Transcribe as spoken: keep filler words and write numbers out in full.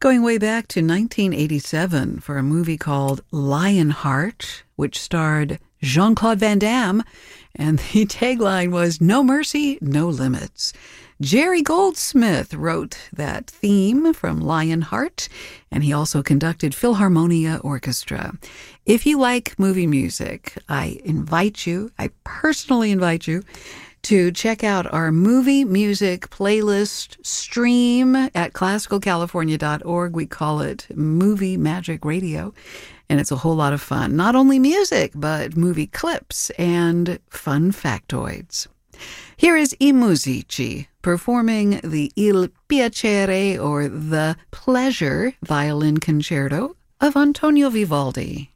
Going way back to nineteen eighty-seven for a movie called Lionheart, which starred Jean-Claude Van Damme, and the tagline was "No Mercy, No Limits." Jerry Goldsmith wrote that theme from Lionheart, and he also conducted Philharmonia Orchestra. If you like movie music, I invite you, I personally invite you, to check out our movie music playlist stream at classical california dot org. We call it Movie Magic Radio, and it's a whole lot of fun. Not only music, but movie clips and fun factoids. Here is I Musici performing the Il Piacere, or the Pleasure, violin concerto of Antonio Vivaldi.